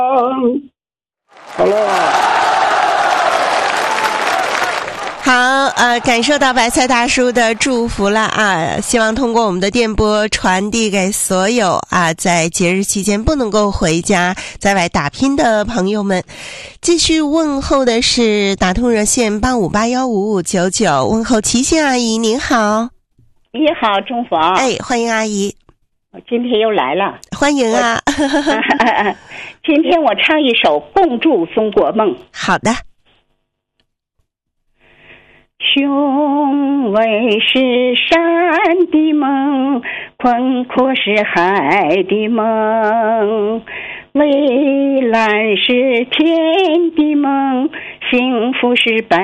好了。 好，感受到白菜大叔的祝福了啊！希望通过我们的电波传递给所有在节日期间不能够回家在外打拼的朋友们。继续问候的是打通热线85815599，问候齐心阿姨，您好。 你好，中华。 欢迎阿姨。 我今天又来了， 欢迎啊！ 今天我唱一首《共筑中国梦》。 好的。 雄伟是山的梦，宽阔是海的梦，蔚蓝是天的梦，幸福是百